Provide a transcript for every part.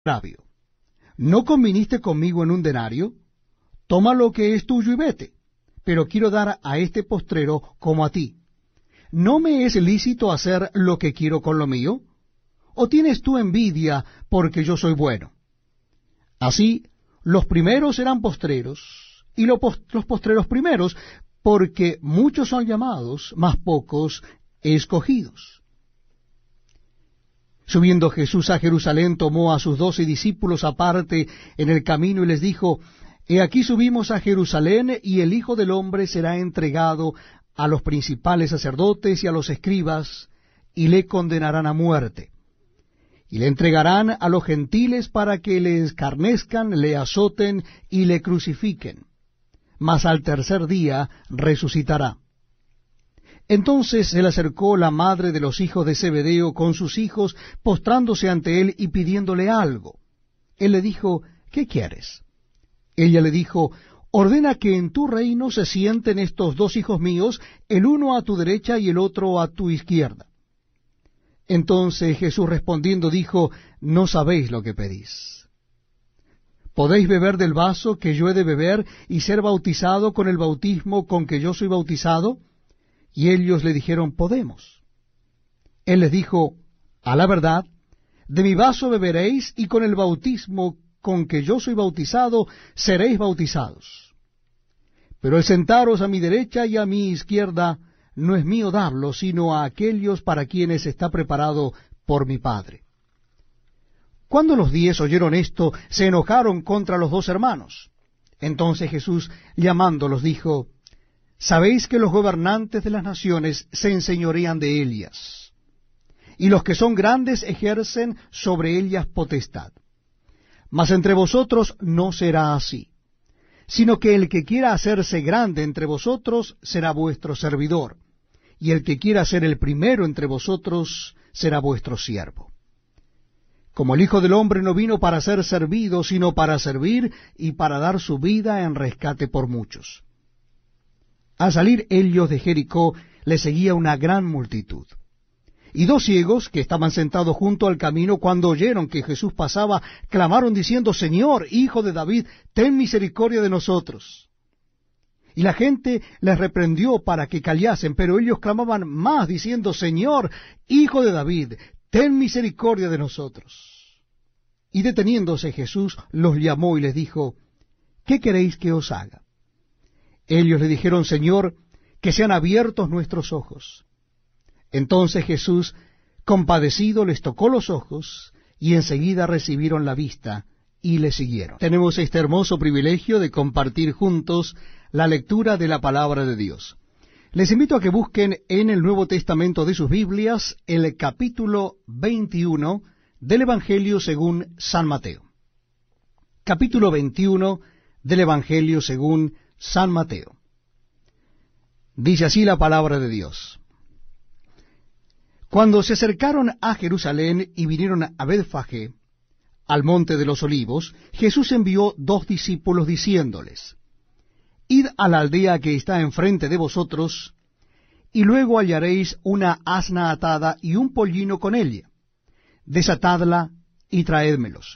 agravio. ¿No conviniste conmigo en un denario? Toma lo que es tuyo y vete, pero quiero dar a este postrero como a ti. ¿No me es lícito hacer lo que quiero con lo mío? ¿O tienes tú envidia porque yo soy bueno? Así, los primeros serán postreros, y los postreros primeros, porque muchos son llamados, mas pocos escogidos. Subiendo Jesús a Jerusalén, tomó a sus 12 discípulos aparte en el camino y les dijo: He aquí subimos a Jerusalén, y el Hijo del Hombre será entregado a los principales sacerdotes y a los escribas, y le condenarán a muerte. Y le entregarán a los gentiles para que le escarnezcan, le azoten y le crucifiquen. Mas al tercer día resucitará. Entonces se le acercó la madre de los hijos de Zebedeo con sus hijos, postrándose ante él y pidiéndole algo. Él le dijo: ¿Qué quieres? Ella le dijo: Ordena que en tu reino se sienten estos 2 hijos míos, el uno a tu derecha y el otro a tu izquierda. Entonces Jesús respondiendo dijo: No sabéis lo que pedís. ¿Podéis beber del vaso que yo he de beber y ser bautizado con el bautismo con que yo soy bautizado? Y ellos le dijeron: Podemos. Él les dijo: A la verdad, de mi vaso beberéis, y con el bautismo con que yo soy bautizado seréis bautizados. Pero el sentaros a mi derecha y a mi izquierda no es mío darlo, sino a aquellos para quienes está preparado por mi Padre. Cuando los 10 oyeron esto, se enojaron contra los 2 hermanos. Entonces Jesús, llamándolos, dijo: Sabéis que los gobernantes de las naciones se enseñorean de ellas, y los que son grandes ejercen sobre ellas potestad. Mas entre vosotros no será así, sino que el que quiera hacerse grande entre vosotros será vuestro servidor, y el que quiera ser el primero entre vosotros será vuestro siervo. Como el Hijo del Hombre no vino para ser servido, sino para servir y para dar su vida en rescate por muchos. Al salir ellos de Jericó, le seguía una gran multitud. Y 2 ciegos, que estaban sentados junto al camino, cuando oyeron que Jesús pasaba, clamaron diciendo: Señor, Hijo de David, ten misericordia de nosotros. Y la gente les reprendió para que callasen, pero ellos clamaban más, diciendo: Señor, Hijo de David, ten misericordia de nosotros. Y deteniéndose Jesús, los llamó y les dijo: ¿Qué queréis que os haga? Ellos le dijeron: Señor, que sean abiertos nuestros ojos. Entonces Jesús, compadecido, les tocó los ojos, y enseguida recibieron la vista, y le siguieron. Tenemos este hermoso privilegio de compartir juntos la lectura de la palabra de Dios. Les invito a que busquen en el Nuevo Testamento de sus Biblias el capítulo 21 del Evangelio según San Mateo. Capítulo 21 del Evangelio según San Mateo. Dice así la palabra de Dios. Cuando se acercaron a Jerusalén y vinieron a Betfagé, al monte de los olivos, Jesús envió 2 discípulos diciéndoles: Id a la aldea que está enfrente de vosotros, y luego hallaréis una asna atada y un pollino con ella. Desatadla y traédmelos.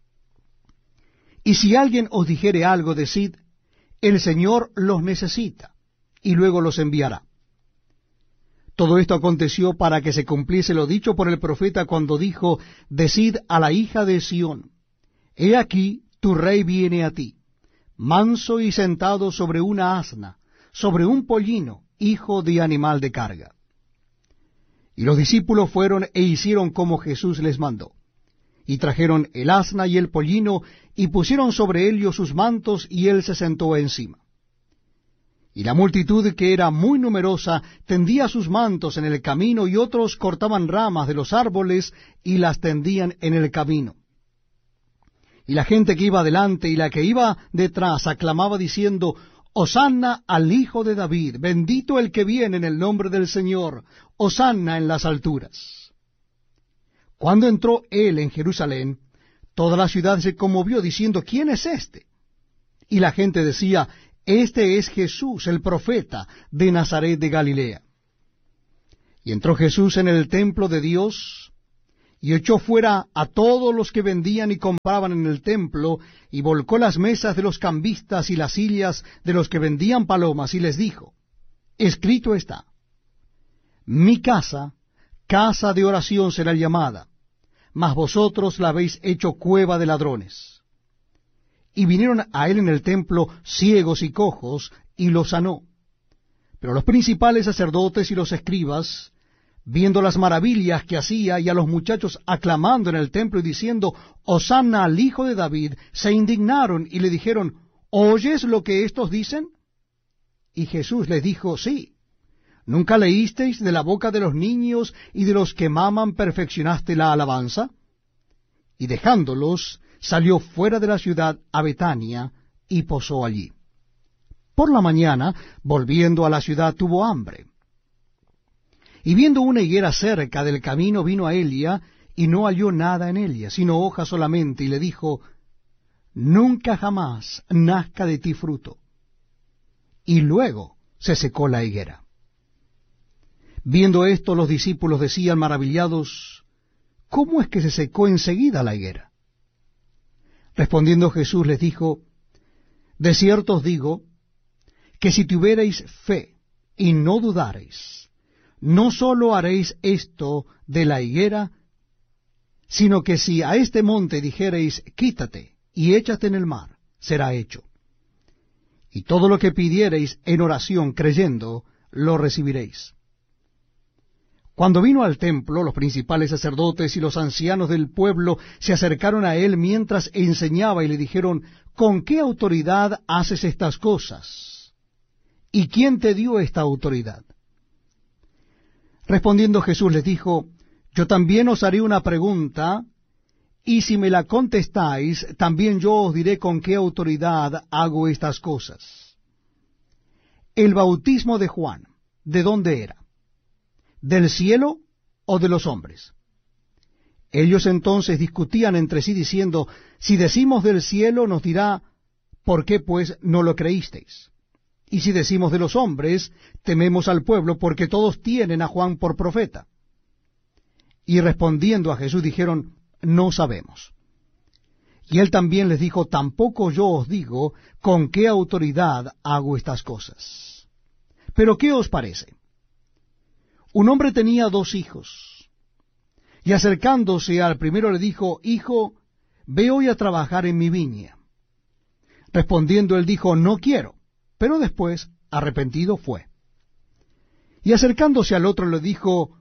Y si alguien os dijere algo, decid: El Señor los necesita, y luego los enviará. Todo esto aconteció para que se cumpliese lo dicho por el profeta cuando dijo: Decid a la hija de Sión: He aquí, tu rey viene a ti, manso y sentado sobre una asna, sobre un pollino, hijo de animal de carga. Y los discípulos fueron e hicieron como Jesús les mandó. Y trajeron el asna y el pollino, y pusieron sobre ellos sus mantos, y él se sentó encima. Y la multitud, que era muy numerosa, tendía sus mantos en el camino, y otros cortaban ramas de los árboles y las tendían en el camino. Y la gente que iba delante y la que iba detrás aclamaba diciendo: Hosanna al Hijo de David, bendito el que viene en el nombre del Señor, Hosanna en las alturas. Cuando entró él en Jerusalén, toda la ciudad se conmovió diciendo: ¿Quién es este? Y la gente decía: Este es Jesús, el profeta de Nazaret de Galilea. Y entró Jesús en el templo de Dios, y echó fuera a todos los que vendían y compraban en el templo, y volcó las mesas de los cambistas y las sillas de los que vendían palomas, y les dijo, escrito está, mi casa, casa de oración será llamada, mas vosotros la habéis hecho cueva de ladrones. Y vinieron a él en el templo ciegos y cojos, y los sanó. Pero los principales sacerdotes y los escribas, viendo las maravillas que hacía, y a los muchachos aclamando en el templo y diciendo, Hosanna al Hijo de David, se indignaron y le dijeron, ¿oyes lo que éstos dicen? Y Jesús les dijo, sí. ¿Nunca leísteis de la boca de los niños y de los que maman perfeccionaste la alabanza? Y dejándolos, salió fuera de la ciudad a Betania y posó allí. Por la mañana, volviendo a la ciudad, tuvo hambre. Y viendo una higuera cerca del camino, vino a ella, y no halló nada en ella, sino hojas solamente, y le dijo, nunca jamás nazca de ti fruto. Y luego se secó la higuera. Viendo esto, los discípulos decían maravillados, ¿cómo es que se secó enseguida la higuera? Respondiendo Jesús les dijo, de cierto os digo, que si tuviereis fe y no dudareis, no sólo haréis esto de la higuera, sino que si a este monte dijereis, quítate y échate en el mar, será hecho. Y todo lo que pidiereis en oración creyendo, lo recibiréis. Cuando vino al templo, los principales sacerdotes y los ancianos del pueblo se acercaron a él mientras enseñaba y le dijeron, ¿con qué autoridad haces estas cosas? ¿Y quién te dio esta autoridad? Respondiendo Jesús les dijo, yo también os haré una pregunta, y si me la contestáis, también yo os diré con qué autoridad hago estas cosas. El bautismo de Juan, ¿de dónde era? ¿Del cielo o de los hombres? Ellos entonces discutían entre sí diciendo, si decimos del cielo nos dirá, ¿por qué pues no lo creísteis? Y si decimos de los hombres, tememos al pueblo porque todos tienen a Juan por profeta. Y respondiendo a Jesús dijeron, no sabemos. Y él también les dijo, tampoco yo os digo con qué autoridad hago estas cosas. Pero ¿qué os parece? Un hombre tenía 2 hijos, y acercándose al primero le dijo, hijo, ve hoy a trabajar en mi viña. Respondiendo él dijo, no quiero, pero después, arrepentido, fue. Y acercándose al otro le dijo,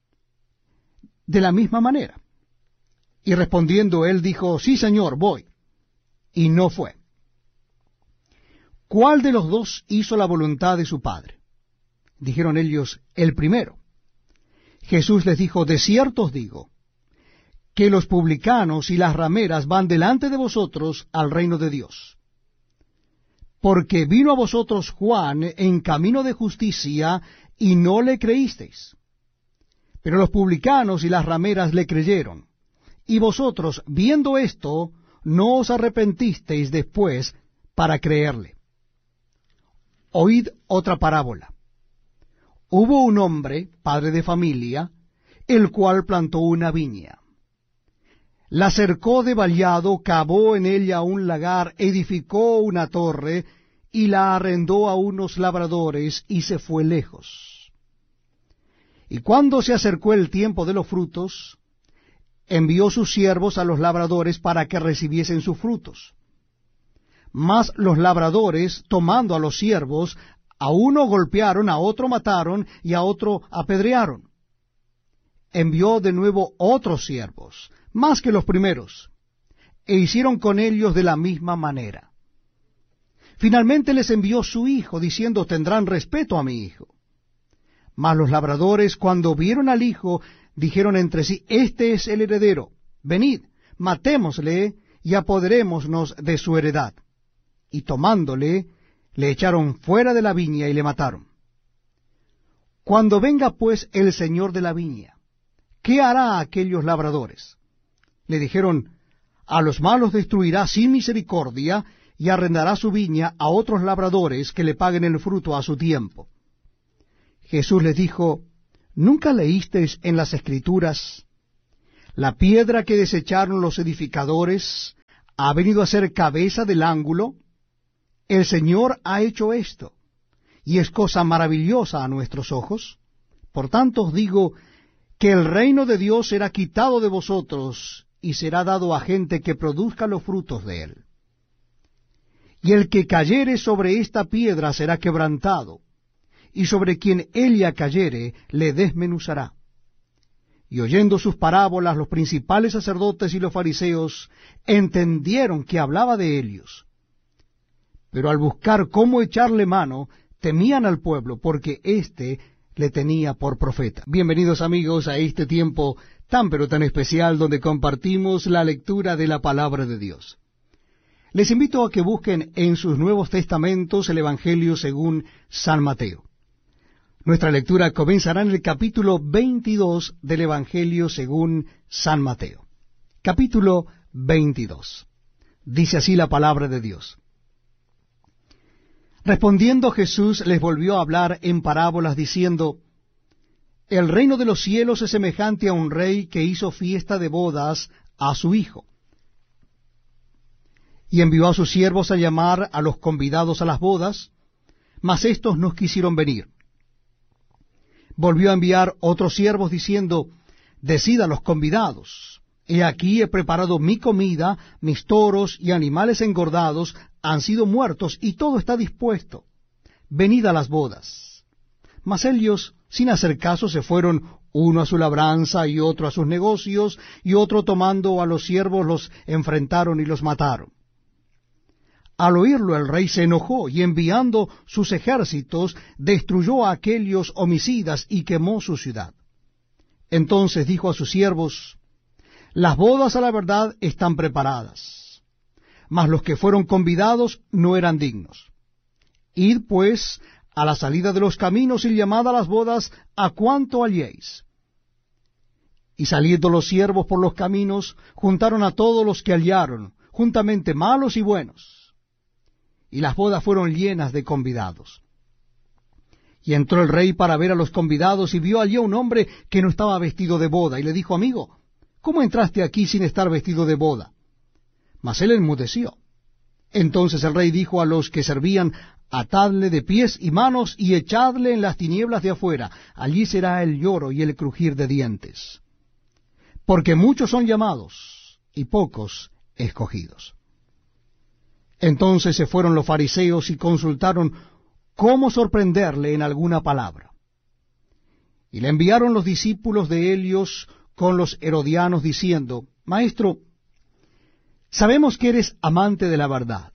de la misma manera. Y respondiendo él dijo, sí, señor, voy. Y no fue. ¿Cuál de los 2 hizo la voluntad de su padre? Dijeron ellos, el primero. Jesús les dijo, de cierto os digo, que los publicanos y las rameras van delante de vosotros al reino de Dios. Porque vino a vosotros Juan en camino de justicia, y no le creísteis. Pero los publicanos y las rameras le creyeron. Y vosotros, viendo esto, no os arrepentisteis después para creerle. Oíd otra parábola. Hubo un hombre, padre de familia, el cual plantó una viña. La cercó de vallado, cavó en ella un lagar, edificó una torre, y la arrendó a unos labradores, y se fue lejos. Y cuando se acercó el tiempo de los frutos, envió sus siervos a los labradores para que recibiesen sus frutos. Mas los labradores, tomando a los siervos, a uno golpearon, a otro mataron, y a otro apedrearon. Envió de nuevo otros siervos, más que los primeros, e hicieron con ellos de la misma manera. Finalmente les envió su hijo, diciendo, tendrán respeto a mi hijo. Mas los labradores, cuando vieron al hijo, dijeron entre sí, este es el heredero, venid, matémosle, y apoderémonos de su heredad. Y tomándole, le echaron fuera de la viña y le mataron. Cuando venga pues el señor de la viña, ¿qué hará a aquellos labradores? Le dijeron, a los malos destruirá sin misericordia, y arrendará su viña a otros labradores que le paguen el fruto a su tiempo. Jesús les dijo, ¿nunca leísteis en las Escrituras? La piedra que desecharon los edificadores ha venido a ser cabeza del ángulo. El Señor ha hecho esto, y es cosa maravillosa a nuestros ojos. Por tanto os digo que el reino de Dios será quitado de vosotros, y será dado a gente que produzca los frutos de él. Y el que cayere sobre esta piedra será quebrantado, y sobre quien ella cayere le desmenuzará. Y oyendo sus parábolas, los principales sacerdotes y los fariseos entendieron que hablaba de ellos. Pero al buscar cómo echarle mano, temían al pueblo, porque éste le tenía por profeta. Bienvenidos amigos a este tiempo tan pero tan especial donde compartimos la lectura de la palabra de Dios. Les invito a que busquen en sus Nuevos Testamentos el Evangelio según San Mateo. Nuestra lectura comenzará en el capítulo 22 del Evangelio según San Mateo. Capítulo 22. Dice así la palabra de Dios. Respondiendo Jesús les volvió a hablar en parábolas diciendo, El reino de los cielos es semejante a un rey que hizo fiesta de bodas a su hijo. Y envió a sus siervos a llamar a los convidados a las bodas, mas éstos no quisieron venir. Volvió a enviar otros siervos diciendo, Decid a los convidados, he aquí he preparado mi comida, mis toros y animales engordados han sido muertos, y todo está dispuesto. Venid a las bodas. Mas ellos, sin hacer caso, se fueron, uno a su labranza y otro a sus negocios, y otro tomando a los siervos los enfrentaron y los mataron. Al oírlo el rey se enojó, y enviando sus ejércitos, destruyó a aquellos homicidas y quemó su ciudad. Entonces dijo a sus siervos, Las bodas a la verdad están preparadas, mas los que fueron convidados no eran dignos. Id pues a la salida de los caminos y llamad a las bodas a cuanto halléis. Y saliendo los siervos por los caminos, juntaron a todos los que hallaron, juntamente malos y buenos. Y las bodas fueron llenas de convidados. Y entró el rey para ver a los convidados, y vio allí a un hombre que no estaba vestido de boda, y le dijo, Amigo, ¿cómo entraste aquí sin estar vestido de boda? Mas él enmudeció. Entonces el rey dijo a los que servían, Atadle de pies y manos, y echadle en las tinieblas de afuera, allí será el lloro y el crujir de dientes. Porque muchos son llamados, y pocos escogidos. Entonces se fueron los fariseos y consultaron cómo sorprenderle en alguna palabra. Y le enviaron los discípulos de Helios con los herodianos, diciendo, Maestro, sabemos que eres amante de la verdad,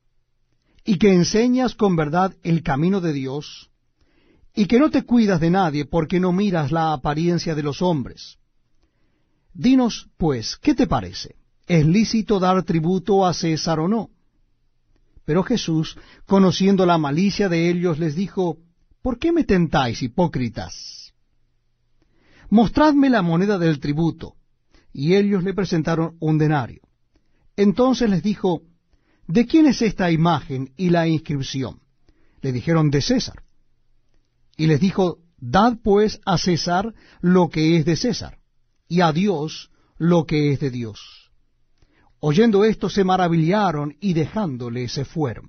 y que enseñas con verdad el camino de Dios, y que no te cuidas de nadie, porque no miras la apariencia de los hombres. Dinos, pues, ¿qué te parece? ¿Es lícito dar tributo a César o no? Pero Jesús, conociendo la malicia de ellos, les dijo, ¿por qué me tentáis, hipócritas? Mostradme la moneda del tributo. Y ellos le presentaron un denario. Entonces les dijo, ¿de quién es esta imagen y la inscripción? Le dijeron, de César. Y les dijo, dad pues a César lo que es de César, y a Dios lo que es de Dios. Oyendo esto se maravillaron y dejándole se fueron.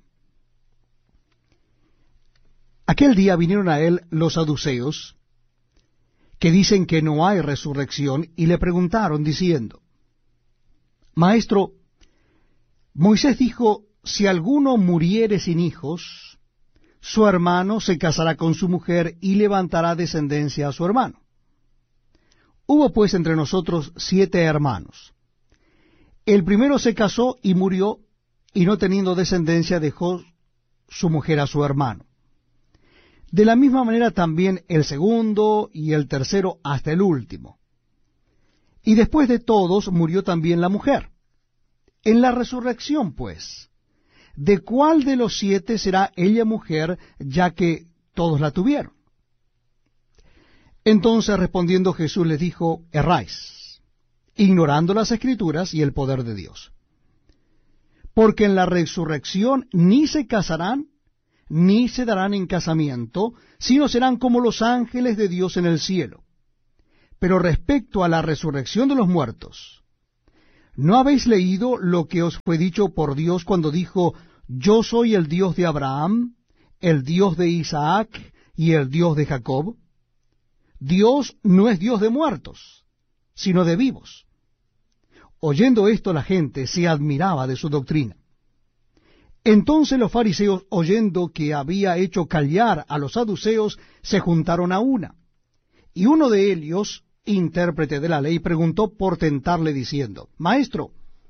Aquel día vinieron a él los saduceos, que dicen que no hay resurrección, y le preguntaron diciendo, Maestro, Moisés dijo, si alguno muriere sin hijos, su hermano se casará con su mujer y levantará descendencia a su hermano. Hubo pues entre nosotros 7 hermanos. El primero se casó y murió, y no teniendo descendencia dejó su mujer a su hermano. De la misma manera también el segundo y el tercero hasta el último. Y después de todos murió también la mujer. En la resurrección, pues, ¿de cuál de los 7 será ella mujer, ya que todos la tuvieron? Entonces respondiendo Jesús les dijo, erráis, ignorando las Escrituras y el poder de Dios. Porque en la resurrección ni se casarán, ni se darán en casamiento, sino serán como los ángeles de Dios en el cielo. Pero respecto a la resurrección de los muertos, ¿no habéis leído lo que os fue dicho por Dios cuando dijo, yo soy el Dios de Abraham, el Dios de Isaac y el Dios de Jacob? Dios no es Dios de muertos, sino de vivos. Oyendo esto, la gente se admiraba de su doctrina. Entonces los fariseos, oyendo que había hecho callar a los saduceos, se juntaron a una. Y uno de ellos, intérprete de la ley, preguntó por tentarle diciendo, Maestro,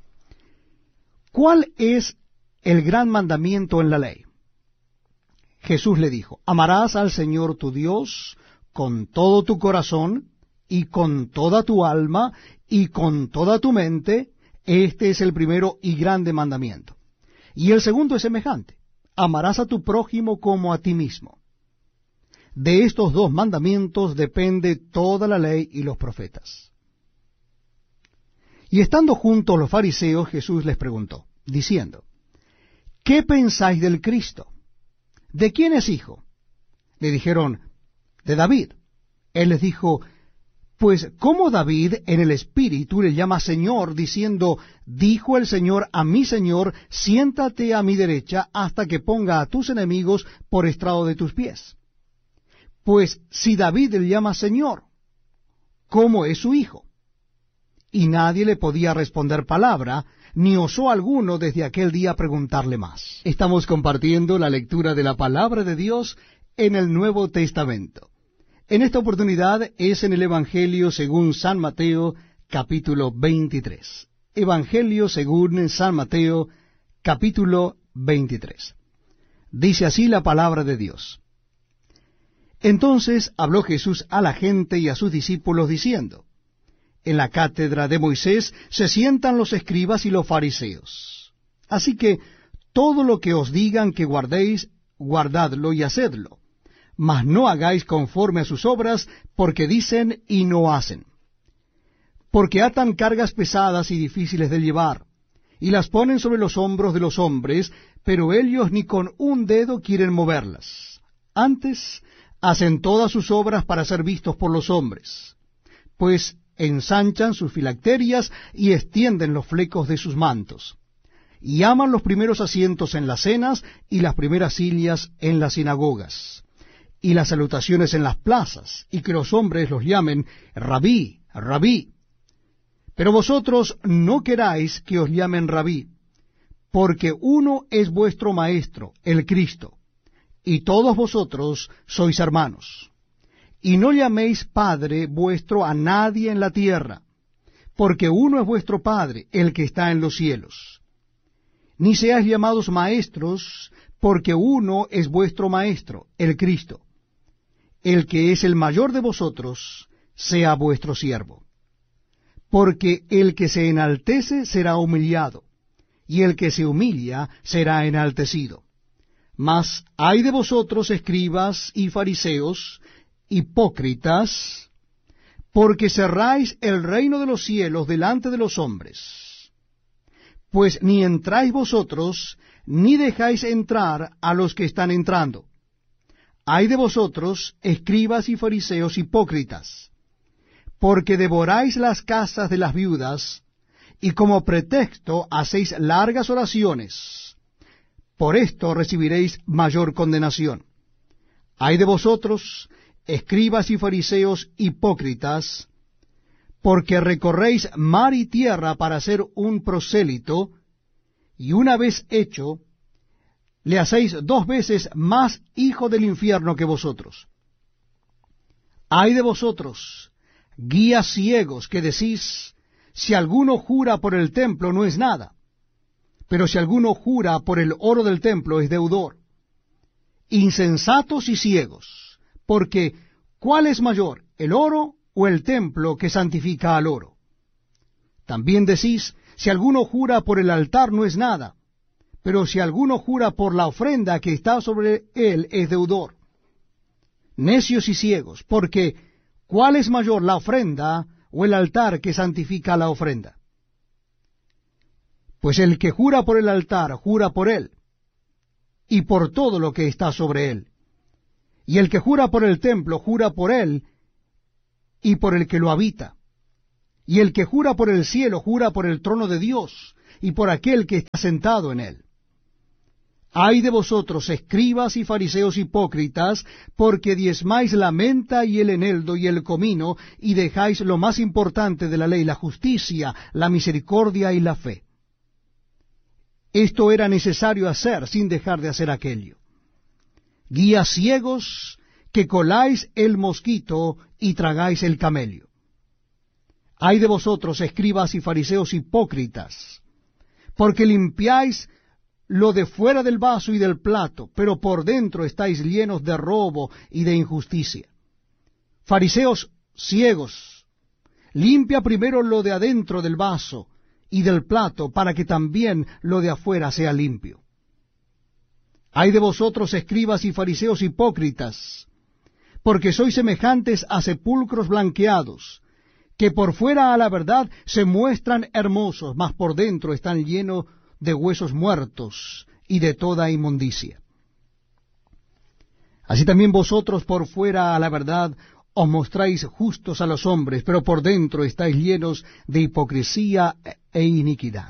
¿cuál es el gran mandamiento en la ley? Jesús le dijo, amarás al Señor tu Dios con todo tu corazón, y con toda tu alma, y con toda tu mente. Este es el primero y grande mandamiento. Y el segundo es semejante, amarás a tu prójimo como a ti mismo. De estos dos mandamientos depende toda la ley y los profetas. Y estando juntos los fariseos, Jesús les preguntó, diciendo, ¿qué pensáis del Cristo? ¿De quién es hijo? Le dijeron, de David. Él les dijo, pues ¿cómo David en el Espíritu le llama Señor, diciendo, dijo el Señor a mi Señor, siéntate a mi derecha hasta que ponga a tus enemigos por estrado de tus pies? Pues si David le llama Señor, ¿cómo es su hijo? Y nadie le podía responder palabra, ni osó alguno desde aquel día preguntarle más. Estamos compartiendo la lectura de la palabra de Dios en el Nuevo Testamento. En esta oportunidad es en el Evangelio según San Mateo, capítulo 23. Evangelio según San Mateo, capítulo 23. Dice así la palabra de Dios. Entonces habló Jesús a la gente y a sus discípulos diciendo, en la cátedra de Moisés se sientan los escribas y los fariseos. Así que todo lo que os digan que guardéis, guardadlo y hacedlo. Mas no hagáis conforme a sus obras, porque dicen y no hacen. Porque atan cargas pesadas y difíciles de llevar, y las ponen sobre los hombros de los hombres, pero ellos ni con un dedo quieren moverlas. Antes hacen todas sus obras para ser vistos por los hombres, pues ensanchan sus filacterias y extienden los flecos de sus mantos, y aman los primeros asientos en las cenas y las primeras sillas en las sinagogas, y las salutaciones en las plazas, y que los hombres los llamen Rabí, Rabí. Pero vosotros no queráis que os llamen Rabí, porque uno es vuestro Maestro, el Cristo, y todos vosotros sois hermanos. Y no llaméis Padre vuestro a nadie en la tierra, porque uno es vuestro Padre, el que está en los cielos. Ni seáis llamados maestros, porque uno es vuestro Maestro, el Cristo. El que es el mayor de vosotros, sea vuestro siervo. Porque el que se enaltece será humillado, y el que se humilla será enaltecido. Mas ay de vosotros, escribas y fariseos, hipócritas, porque cerráis el reino de los cielos delante de los hombres. Pues ni entráis vosotros, ni dejáis entrar a los que están entrando. Ay de vosotros, escribas y fariseos hipócritas, porque devoráis las casas de las viudas, y como pretexto hacéis largas oraciones. Por esto recibiréis mayor condenación. Ay de vosotros, escribas y fariseos hipócritas, porque recorréis mar y tierra para ser un prosélito, y una vez hecho, le hacéis 2 veces más hijo del infierno que vosotros. Ay de vosotros, guías ciegos, que decís, si alguno jura por el templo no es nada, pero si alguno jura por el oro del templo es deudor. Insensatos y ciegos, porque ¿cuál es mayor, el oro o el templo que santifica al oro? También decís, si alguno jura por el altar no es nada, pero si alguno jura por la ofrenda que está sobre él es deudor. Necios y ciegos, porque ¿cuál es mayor, la ofrenda o el altar que santifica la ofrenda? Pues el que jura por el altar, jura por él, y por todo lo que está sobre él. Y el que jura por el templo, jura por él, y por el que lo habita. Y el que jura por el cielo, jura por el trono de Dios, y por aquel que está sentado en él. Ay de vosotros, escribas y fariseos hipócritas, porque diezmáis la menta y el eneldo y el comino, y dejáis lo más importante de la ley, la justicia, la misericordia y la fe. Esto era necesario hacer, sin dejar de hacer aquello. Guías ciegos, que coláis el mosquito y tragáis el camello. Ay de vosotros, escribas y fariseos hipócritas, porque limpiáis lo de fuera del vaso y del plato, pero por dentro estáis llenos de robo y de injusticia. Fariseos ciegos, limpia primero lo de adentro del vaso y del plato, para que también lo de afuera sea limpio. Ay de vosotros, escribas y fariseos hipócritas, porque sois semejantes a sepulcros blanqueados, que por fuera a la verdad se muestran hermosos, mas por dentro están llenos de huesos muertos y de toda inmundicia. Así también vosotros por fuera a la verdad os mostráis justos a los hombres, pero por dentro estáis llenos de hipocresía e iniquidad.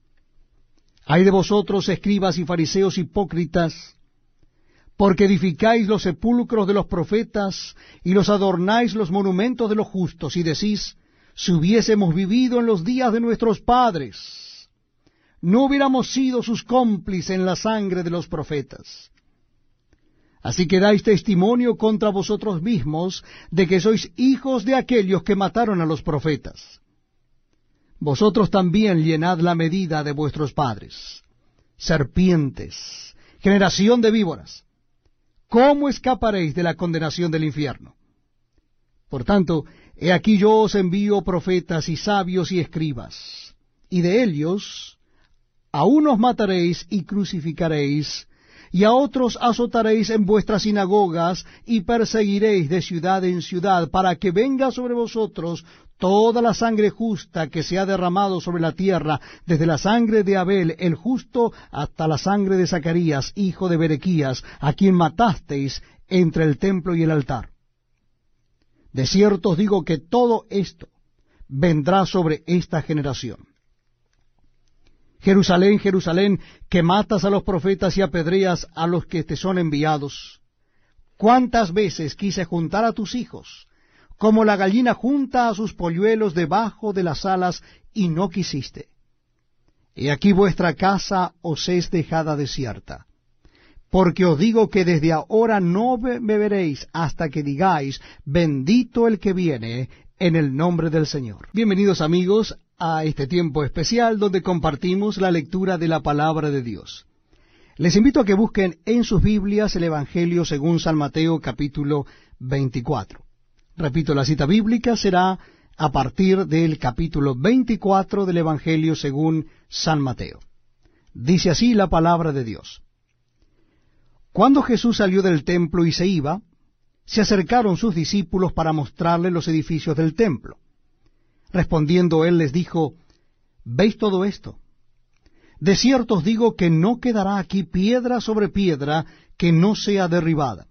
Ay de vosotros, escribas y fariseos hipócritas, porque edificáis los sepulcros de los profetas y los adornáis los monumentos de los justos, y decís, si hubiésemos vivido en los días de nuestros padres, no hubiéramos sido sus cómplices en la sangre de los profetas. Así que dais testimonio contra vosotros mismos de que sois hijos de aquellos que mataron a los profetas. Vosotros también llenad la medida de vuestros padres. Serpientes, generación de víboras, ¿cómo escaparéis de la condenación del infierno? Por tanto, he aquí yo os envío profetas y sabios y escribas, y de ellos a unos mataréis y crucificaréis, y a otros azotaréis en vuestras sinagogas, y perseguiréis de ciudad en ciudad, para que venga sobre vosotros toda la sangre justa que se ha derramado sobre la tierra, desde la sangre de Abel el justo hasta la sangre de Zacarías, hijo de Berequías, a quien matasteis entre el templo y el altar. De cierto os digo que todo esto vendrá sobre esta generación. Jerusalén, Jerusalén, que matas a los profetas y apedreas a los que te son enviados. ¿Cuántas veces quise juntar a tus hijos, como la gallina junta a sus polluelos debajo de las alas, y no quisiste? He aquí vuestra casa os es dejada desierta. Porque os digo que desde ahora no me veréis hasta que digáis, bendito el que viene en el nombre del Señor. Bienvenidos amigos a este tiempo especial donde compartimos la lectura de la palabra de Dios. Les invito a que busquen en sus Biblias el Evangelio según San Mateo capítulo 24. Repito, la cita bíblica será a partir del capítulo 24 del Evangelio según San Mateo. Dice así la palabra de Dios. Cuando Jesús salió del templo y se iba, se acercaron sus discípulos para mostrarle los edificios del templo. Respondiendo él les dijo, ¿veis todo esto? De cierto os digo que no quedará aquí piedra sobre piedra que no sea derribada.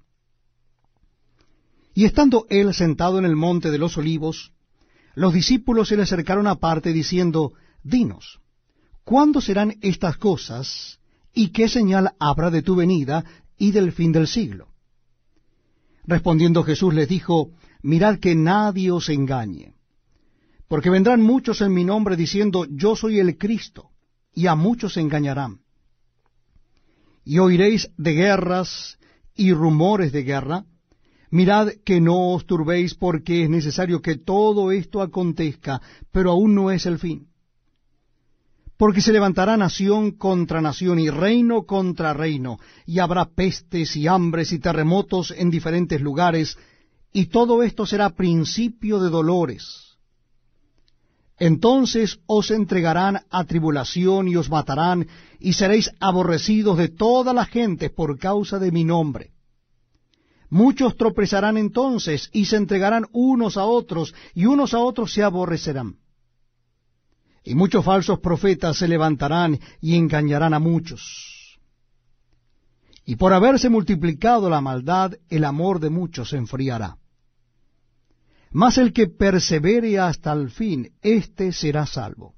Y estando él sentado en el monte de los olivos, los discípulos se le acercaron aparte diciendo, Dinos, ¿cuándo serán estas cosas, y qué señal habrá de tu venida y del fin del siglo? Respondiendo Jesús les dijo, Mirad que nadie os engañe, porque vendrán muchos en mi nombre diciendo, Yo soy el Cristo, y a muchos engañarán. Y oiréis de guerras y rumores de guerra. Mirad que no os turbéis, porque es necesario que todo esto acontezca, pero aún no es el fin. Porque se levantará nación contra nación y reino contra reino, y habrá pestes y hambres y terremotos en diferentes lugares, y todo esto será principio de dolores. Entonces os entregarán a tribulación y os matarán, y seréis aborrecidos de todas las gentes por causa de mi nombre. Muchos tropezarán entonces, y se entregarán unos a otros, y unos a otros se aborrecerán. Y muchos falsos profetas se levantarán y engañarán a muchos. Y por haberse multiplicado la maldad, el amor de muchos se enfriará. Mas el que persevere hasta el fin, éste será salvo.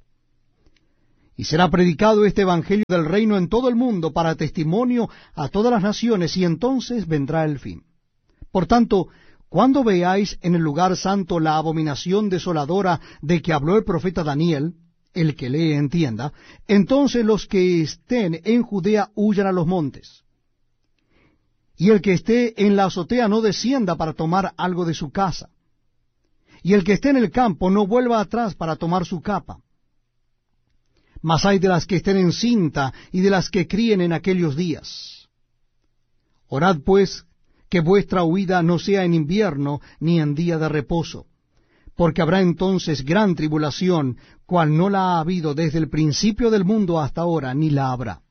Y será predicado este evangelio del reino en todo el mundo para testimonio a todas las naciones, y entonces vendrá el fin. Por tanto, cuando veáis en el lugar santo la abominación desoladora de que habló el profeta Daniel, el que lee entienda, entonces los que estén en Judea huyan a los montes. Y el que esté en la azotea no descienda para tomar algo de su casa. Y el que esté en el campo no vuelva atrás para tomar su capa. Mas hay de las que estén en cinta y de las que críen en aquellos días. Orad pues que vuestra huida no sea en invierno ni en día de reposo, porque habrá entonces gran tribulación, cual no la ha habido desde el principio del mundo hasta ahora, ni la habrá.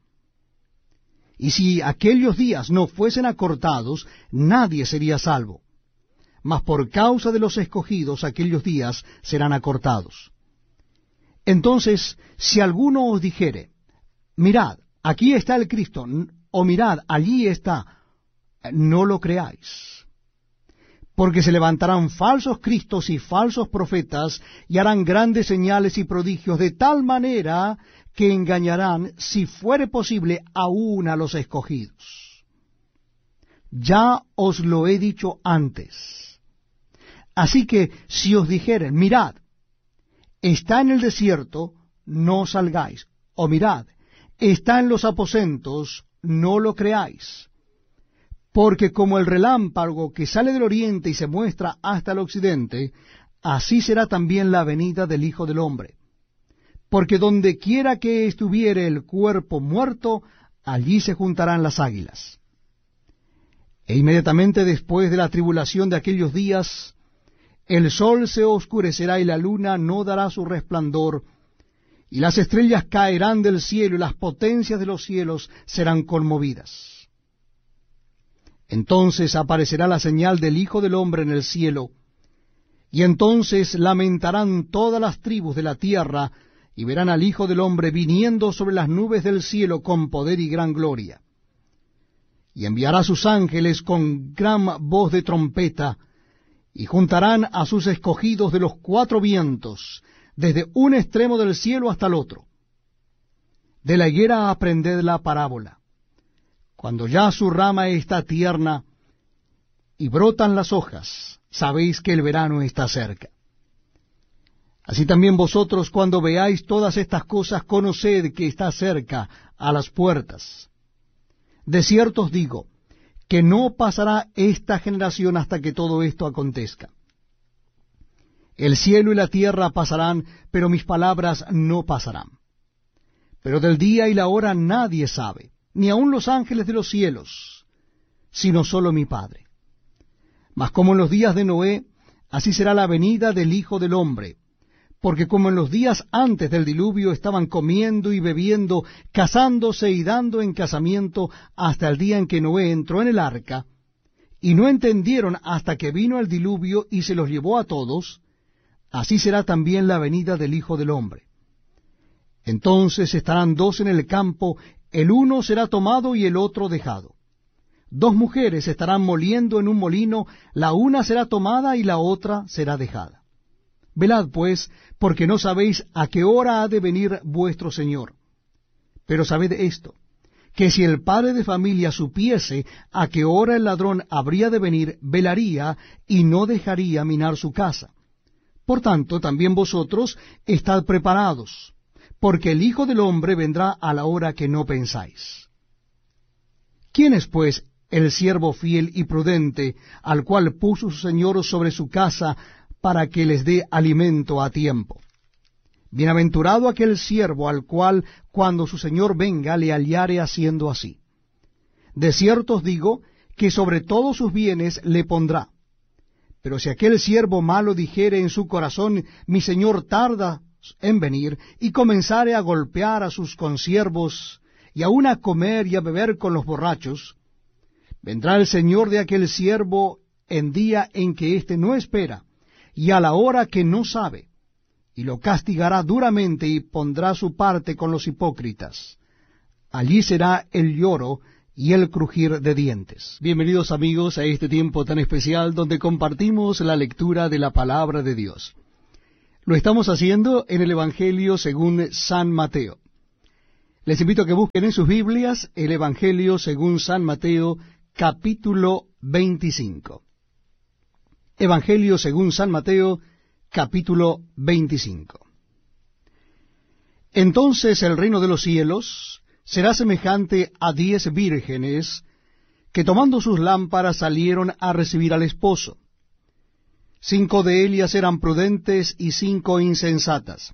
Y si aquellos días no fuesen acortados, nadie sería salvo. Mas por causa de los escogidos aquellos días serán acortados. Entonces, si alguno os dijere, mirad, aquí está el Cristo, o mirad, allí está, no lo creáis. Porque se levantarán falsos cristos y falsos profetas, y harán grandes señales y prodigios, de tal manera que engañarán, si fuere posible, aún a los escogidos. Ya os lo he dicho antes. Así que, si os dijeren, mirad, está en el desierto, no salgáis. O mirad, está en los aposentos, no lo creáis. Porque como el relámpago que sale del oriente y se muestra hasta el occidente, así será también la venida del Hijo del Hombre. Porque donde quiera que estuviere el cuerpo muerto, allí se juntarán las águilas. E inmediatamente después de la tribulación de aquellos días, el sol se oscurecerá y la luna no dará su resplandor, y las estrellas caerán del cielo y las potencias de los cielos serán conmovidas. Entonces aparecerá la señal del Hijo del Hombre en el cielo, y entonces lamentarán todas las tribus de la tierra, y verán al Hijo del Hombre viniendo sobre las nubes del cielo con poder y gran gloria. Y enviará sus ángeles con gran voz de trompeta, y juntarán a sus escogidos de los cuatro vientos, desde un extremo del cielo hasta el otro. De la higuera aprended la parábola. Cuando ya su rama está tierna y brotan las hojas, sabéis que el verano está cerca. Así también vosotros, cuando veáis todas estas cosas, conoced que está cerca a las puertas. De cierto os digo, que no pasará esta generación hasta que todo esto acontezca. El cielo y la tierra pasarán, pero mis palabras no pasarán. Pero del día y la hora nadie sabe, ni aun los ángeles de los cielos, sino solo mi Padre. Mas como en los días de Noé, así será la venida del Hijo del Hombre. Porque como en los días antes del diluvio estaban comiendo y bebiendo, casándose y dando en casamiento, hasta el día en que Noé entró en el arca, y no entendieron hasta que vino el diluvio y se los llevó a todos, así será también la venida del Hijo del Hombre. Entonces estarán dos en el campo, el uno será tomado y el otro dejado. Dos mujeres estarán moliendo en un molino, la una será tomada y la otra será dejada. Velad, pues, porque no sabéis a qué hora ha de venir vuestro Señor. Pero sabed esto, que si el padre de familia supiese a qué hora el ladrón habría de venir, velaría y no dejaría minar su casa. Por tanto, también vosotros estad preparados, porque el Hijo del Hombre vendrá a la hora que no pensáis. ¿Quién es, pues, el siervo fiel y prudente, al cual puso su Señor sobre su casa, para que les dé alimento a tiempo? Bienaventurado aquel siervo al cual, cuando su señor venga, le hallare haciendo así. De cierto os digo, que sobre todos sus bienes le pondrá. Pero si aquel siervo malo dijere en su corazón, mi señor tarda en venir, y comenzare a golpear a sus consiervos, y aun a comer y a beber con los borrachos, vendrá el señor de aquel siervo en día en que éste no espera, y a la hora que no sabe, y lo castigará duramente y pondrá su parte con los hipócritas. Allí será el lloro y el crujir de dientes. Bienvenidos amigos a este tiempo tan especial donde compartimos la lectura de la palabra de Dios. Lo estamos haciendo en el Evangelio según San Mateo. Les invito a que busquen en sus Biblias el Evangelio según San Mateo, capítulo 25. Evangelio según San Mateo, capítulo 25. Entonces el reino de los cielos será semejante a 10 vírgenes que tomando sus lámparas salieron a recibir al esposo. 5 de ellas eran prudentes y 5 insensatas.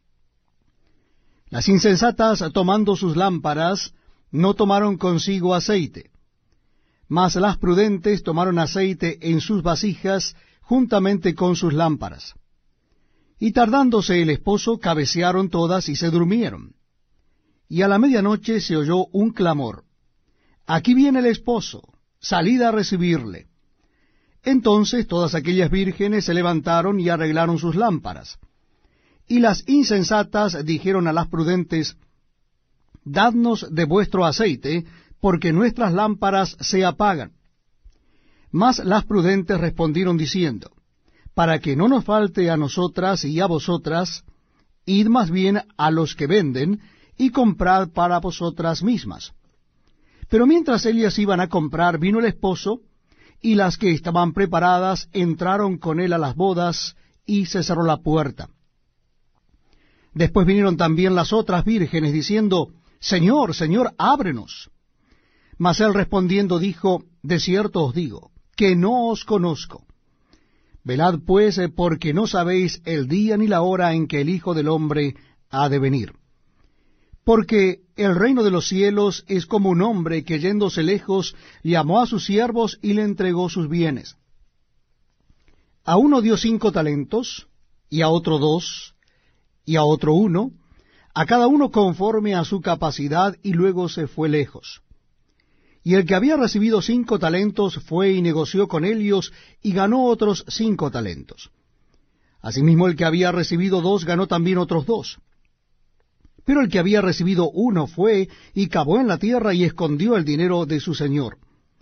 Las insensatas, tomando sus lámparas, no tomaron consigo aceite, mas las prudentes tomaron aceite en sus vasijas juntamente con sus lámparas. Y tardándose el esposo, cabecearon todas y se durmieron. Y a la medianoche se oyó un clamor: «Aquí viene el esposo, salid a recibirle». Entonces todas aquellas vírgenes se levantaron y arreglaron sus lámparas. Y las insensatas dijeron a las prudentes: «Dadnos de vuestro aceite, porque nuestras lámparas se apagan». Mas las prudentes respondieron diciendo: «Para que no nos falte a nosotras y a vosotras, id más bien a los que venden, y comprad para vosotras mismas». Pero mientras ellas iban a comprar, vino el esposo, y las que estaban preparadas entraron con él a las bodas, y se cerró la puerta. Después vinieron también las otras vírgenes, diciendo: «Señor, Señor, ábrenos». Mas él respondiendo dijo: «De cierto os digo, que no os conozco. Velad pues, porque no sabéis el día ni la hora en que el Hijo del Hombre ha de venir. Porque el reino de los cielos es como un hombre que yéndose lejos llamó a sus siervos y le entregó sus bienes. A uno dio 5 talentos, y a otro 2, y a otro 1, a cada uno conforme a su capacidad, y luego se fue lejos. Y el que había recibido 5 talentos fue y negoció con ellos, y ganó otros 5 talentos. Asimismo el que había recibido 2 ganó también otros 2. Pero el que había recibido 1 fue y cavó en la tierra y escondió el dinero de su señor.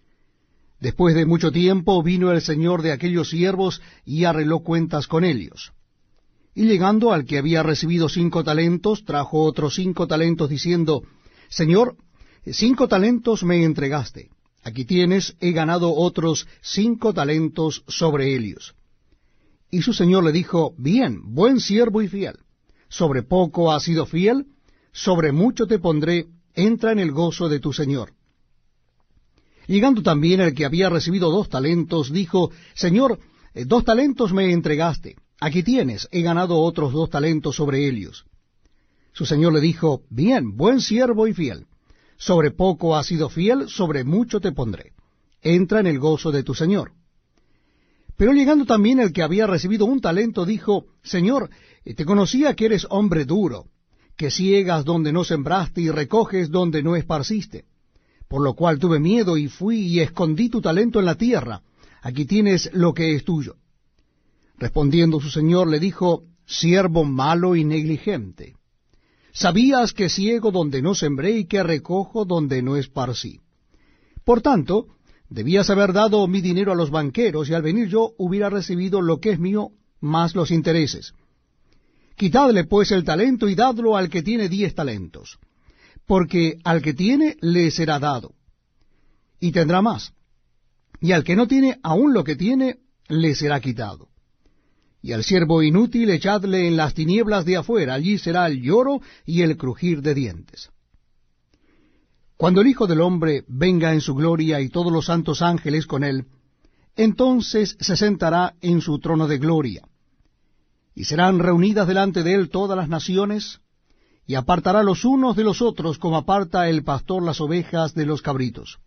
Después de mucho tiempo vino el señor de aquellos siervos y arregló cuentas con ellos. Y llegando al que había recibido 5 talentos, trajo otros 5 talentos, diciendo: «Señor, 5 talentos me entregaste. Aquí tienes, he ganado otros 5 talentos sobre ellos». Y su señor le dijo: «Bien, buen siervo y fiel. Sobre poco has sido fiel, sobre mucho te pondré, entra en el gozo de tu señor». Llegando también el que había recibido 2 talentos, dijo: «Señor, 2 talentos me entregaste. Aquí tienes, he ganado otros 2 talentos sobre ellos». Su señor le dijo: «Bien, buen siervo y fiel. Sobre poco has sido fiel, sobre mucho te pondré. Entra en el gozo de tu señor». Pero llegando también el que había recibido 1 talento, dijo: «Señor, te conocía que eres hombre duro, que siegas donde no sembraste y recoges donde no esparciste. Por lo cual tuve miedo y fui y escondí tu talento en la tierra. Aquí tienes lo que es tuyo». Respondiendo su señor le dijo: «Siervo malo y negligente. Sabías que ciego donde no sembré y que recojo donde no esparcí. Por tanto, debías haber dado mi dinero a los banqueros, y al venir yo hubiera recibido lo que es mío, más los intereses. Quitadle pues el talento y dadlo al que tiene 10 talentos, porque al que tiene le será dado, y tendrá más, y al que no tiene aún lo que tiene le será quitado. Y al siervo inútil echadle en las tinieblas de afuera, allí será el lloro y el crujir de dientes. Cuando el Hijo del Hombre venga en su gloria y todos los santos ángeles con él, entonces se sentará en su trono de gloria. Y serán reunidas delante de él todas las naciones, y apartará los unos de los otros, como aparta el pastor las ovejas de los cabritos.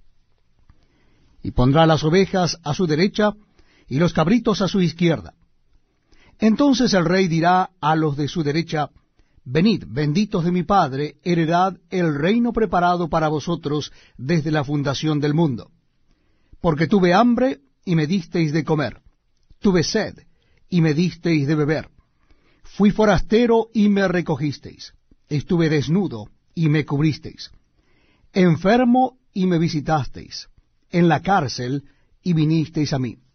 Y pondrá las ovejas a su derecha, y los cabritos a su izquierda. Entonces el rey dirá a los de su derecha: «Venid, benditos de mi Padre, heredad el reino preparado para vosotros desde la fundación del mundo. Porque tuve hambre, y me disteis de comer. Tuve sed, y me disteis de beber. Fui forastero, y me recogisteis. Estuve desnudo, y me cubristeis. Enfermo, y me visitasteis, en la cárcel y vinisteis a mí.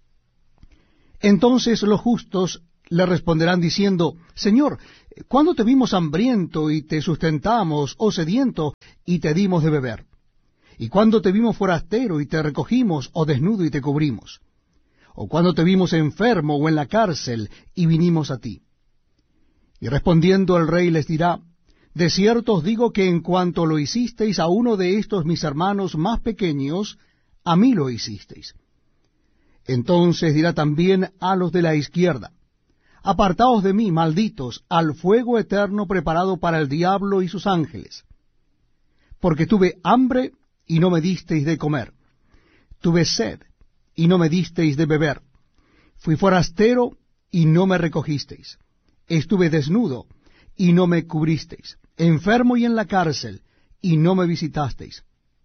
Entonces los justos le responderán diciendo, Señor, ¿cuándo te vimos hambriento y te sustentamos, o sediento y te dimos de beber? ¿Y cuándo te vimos forastero y te recogimos, o desnudo y te cubrimos? ¿O cuándo te vimos enfermo o en la cárcel y vinimos a ti? Y respondiendo el rey les dirá, de cierto os digo que en cuanto lo hicisteis a uno de estos mis hermanos más pequeños, a mí lo hicisteis. Entonces dirá también a los de la izquierda, apartaos de mí, malditos, al fuego eterno preparado para el diablo y sus ángeles. Porque tuve hambre y no me disteis de comer, tuve sed y no me disteis de beber, fui forastero y no me recogisteis, estuve desnudo y no me cubristeis, enfermo y en la cárcel y no me visitasteis.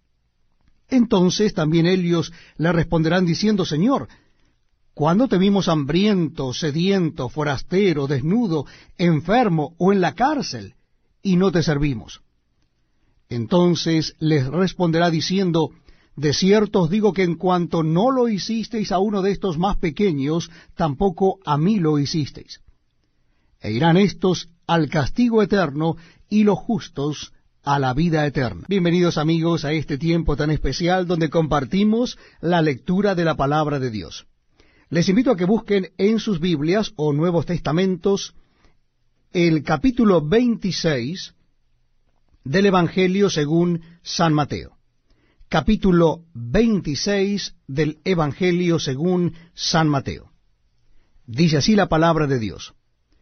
Entonces también ellos le responderán diciendo, Señor, ¿cuándo te vimos hambriento, sediento, forastero, desnudo, enfermo o en la cárcel y no te servimos? Entonces les responderá diciendo, de cierto os digo que en cuanto no lo hicisteis a uno de estos más pequeños, tampoco a mí lo hicisteis. E irán estos al castigo eterno y los justos a la vida eterna. Bienvenidos amigos a este tiempo tan especial donde compartimos la lectura de la palabra de Dios. Les invito a que busquen en sus Biblias o Nuevos Testamentos el capítulo 26 del Evangelio según San Mateo. Capítulo 26 del Evangelio según San Mateo. Dice así la palabra de Dios.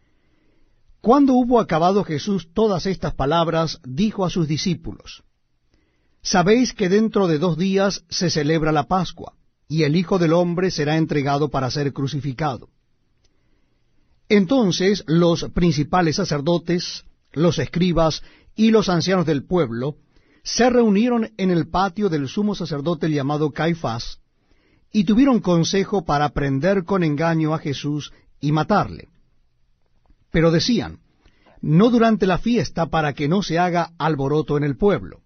Cuando hubo acabado Jesús todas estas palabras, dijo a sus discípulos, Sabéis que dentro de 2 días se celebra la Pascua, y el Hijo del Hombre será entregado para ser crucificado. Entonces los principales sacerdotes, los escribas y los ancianos del pueblo se reunieron en el patio del sumo sacerdote llamado Caifás, y tuvieron consejo para prender con engaño a Jesús y matarle. Pero decían, no durante la fiesta para que no se haga alboroto en el pueblo.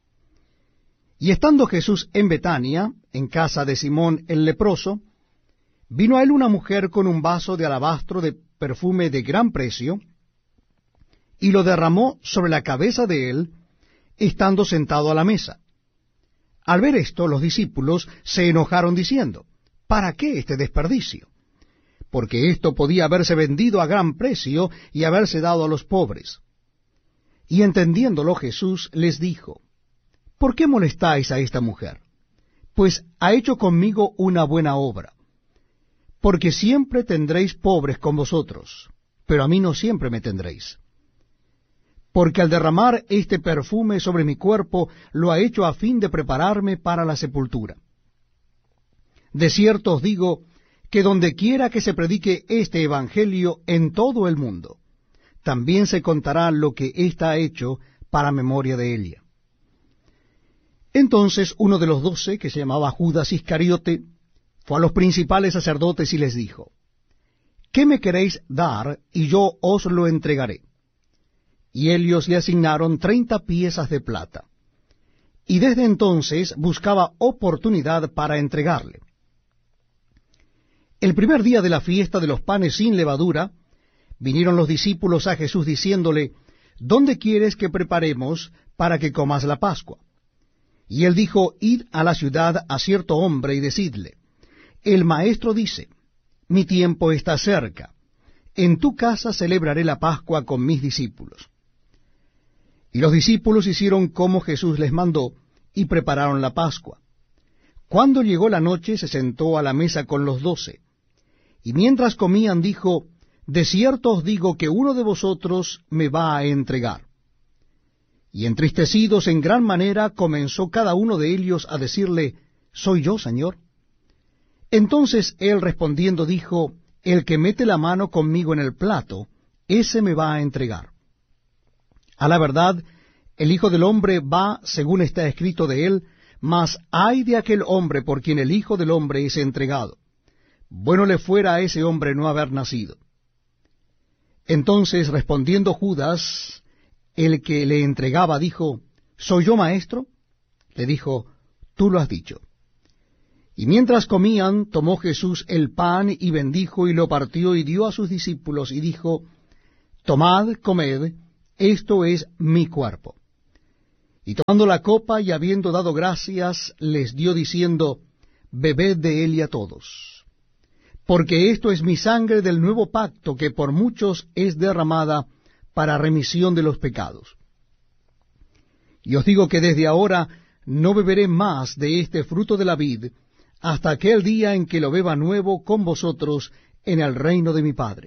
Y estando Jesús en Betania, en casa de Simón el leproso, vino a él una mujer con un vaso de alabastro de perfume de gran precio, y lo derramó sobre la cabeza de él, estando sentado a la mesa. Al ver esto, los discípulos se enojaron diciendo, ¿para qué este desperdicio? Porque esto podía haberse vendido a gran precio y haberse dado a los pobres. Y entendiéndolo Jesús les dijo, ¿por qué molestáis a esta mujer? Pues ha hecho conmigo una buena obra. Porque siempre tendréis pobres con vosotros, pero a mí no siempre me tendréis. Porque al derramar este perfume sobre mi cuerpo, lo ha hecho a fin de prepararme para la sepultura. De cierto os digo, que donde quiera que se predique este evangelio en todo el mundo, también se contará lo que ésta ha hecho para memoria de ella. Entonces uno de los 12, que se llamaba Judas Iscariote, fue a los principales sacerdotes y les dijo, ¿qué me queréis dar y yo os lo entregaré? Y ellos le asignaron 30 piezas de plata. Y desde entonces buscaba oportunidad para entregarle. El primer día de la fiesta de los panes sin levadura, vinieron los discípulos a Jesús diciéndole, ¿dónde quieres que preparemos para que comas la Pascua? Y él dijo, id a la ciudad a cierto hombre y decidle, el maestro dice, mi tiempo está cerca, en tu casa celebraré la Pascua con mis discípulos. Y los discípulos hicieron como Jesús les mandó, y prepararon la Pascua. Cuando llegó la noche, se sentó a la mesa con los 12. Y mientras comían, dijo, de cierto os digo que uno de vosotros me va a entregar. Y entristecidos en gran manera, comenzó cada uno de ellos a decirle, ¿soy yo, Señor? Entonces él respondiendo dijo, el que mete la mano conmigo en el plato, ese me va a entregar. A la verdad, el Hijo del Hombre va, según está escrito de él, mas ay de aquel hombre por quien el Hijo del Hombre es entregado. Bueno le fuera a ese hombre no haber nacido. Entonces, respondiendo Judas, el que le entregaba, dijo, ¿soy yo, maestro? Le dijo, tú lo has dicho. Y mientras comían, tomó Jesús el pan y bendijo y lo partió y dio a sus discípulos y dijo, tomad, comed, esto es mi cuerpo. Y tomando la copa y habiendo dado gracias, les dio diciendo, bebed de él y a todos. Porque esto es mi sangre del nuevo pacto que por muchos es derramada para remisión de los pecados. Y os digo que desde ahora no beberé más de este fruto de la vid, hasta aquel día en que lo beba nuevo con vosotros en el reino de mi Padre.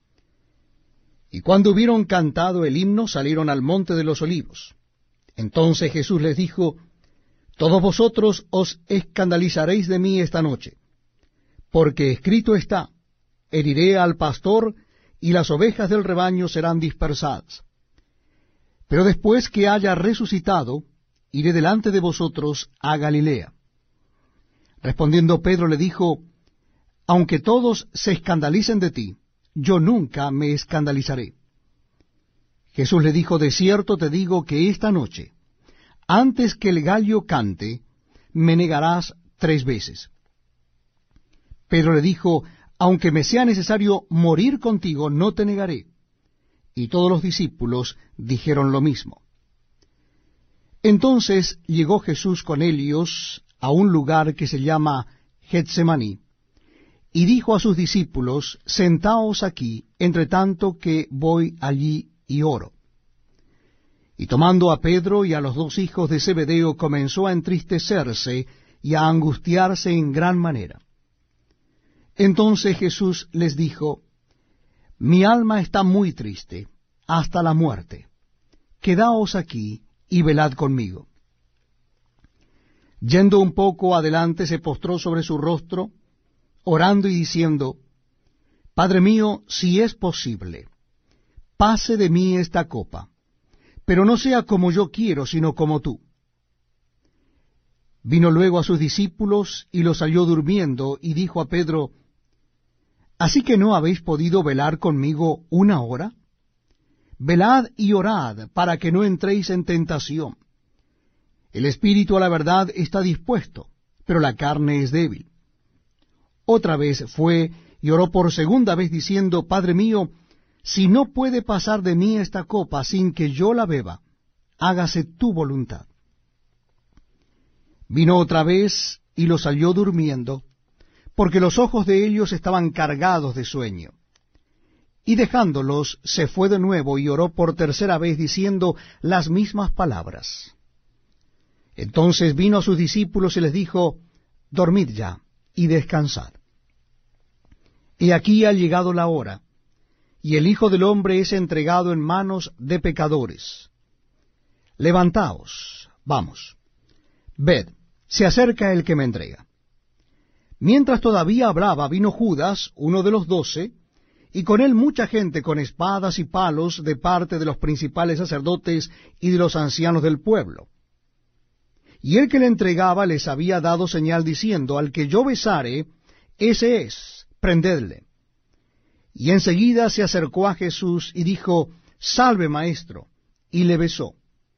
Y cuando hubieron cantado el himno, salieron al monte de los olivos. Entonces Jesús les dijo, todos vosotros os escandalizaréis de mí esta noche, porque escrito está, heriré al pastor, y las ovejas del rebaño serán dispersadas. Pero después que haya resucitado, iré delante de vosotros a Galilea. Respondiendo Pedro le dijo, aunque todos se escandalicen de ti, yo nunca me escandalizaré. Jesús le dijo, de cierto te digo que esta noche, antes que el gallo cante, me negarás 3 veces. Pedro le dijo, aunque me sea necesario morir contigo, no te negaré. Y todos los discípulos dijeron lo mismo. Entonces llegó Jesús con ellos a un lugar que se llama Getsemaní, y dijo a sus discípulos, sentaos aquí, entre tanto que voy allí y oro. Y tomando a Pedro y a los 2 hijos de Zebedeo, comenzó a entristecerse y a angustiarse en gran manera. Entonces Jesús les dijo, mi alma está muy triste, hasta la muerte. Quedaos aquí y velad conmigo. Yendo un poco adelante, se postró sobre su rostro, orando y diciendo, Padre mío, si es posible, pase de mí esta copa, pero no sea como yo quiero, sino como tú. Vino luego a sus discípulos y los halló durmiendo, y dijo a Pedro, ¿así que no habéis podido velar conmigo 1 hora? Velad y orad, para que no entréis en tentación. El espíritu a la verdad está dispuesto, pero la carne es débil. Otra vez fue y oró por segunda vez, diciendo, Padre mío, si no puede pasar de mí esta copa sin que yo la beba, hágase tu voluntad. Vino otra vez y los halló durmiendo, porque los ojos de ellos estaban cargados de sueño. Y dejándolos, se fue de nuevo y oró por tercera vez, diciendo las mismas palabras. Entonces vino a sus discípulos y les dijo, dormid ya y descansad. He aquí ha llegado la hora, y el Hijo del Hombre es entregado en manos de pecadores. Levantaos, vamos, ved, se acerca el que me entrega. Mientras todavía hablaba, vino Judas, uno de los 12, y con él mucha gente con espadas y palos de parte de los principales sacerdotes y de los ancianos del pueblo. Y el que le entregaba les había dado señal diciendo, al que yo besare, ese es, prendedle. Y enseguida se acercó a Jesús y dijo, salve maestro, y le besó.